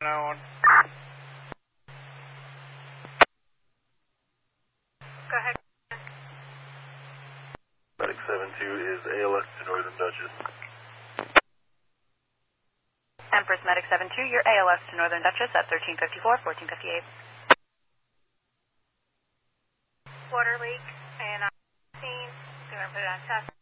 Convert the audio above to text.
911. Go ahead. Medic 72 is ALS to Northern Dutchess. Empress Medic 72, your ALS to Northern Dutchess at 1354, 1458. Water leak and scene. Going to put it on test.